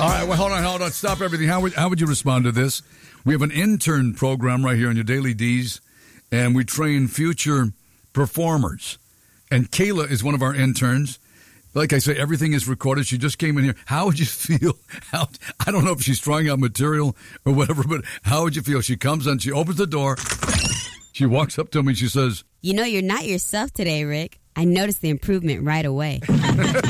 All right, well, hold on. Stop everything. How would you respond to this? We have an intern program right here on your Daily D's, and we train future performers. And Kayla is one of our interns. Like I say, everything is recorded. She just came in here. How would you feel? I don't know if she's trying out material or whatever, but how would you feel? She comes in, she opens the door, she walks up to me, she says, "You know, you're not yourself today, Rick. I noticed the improvement right away."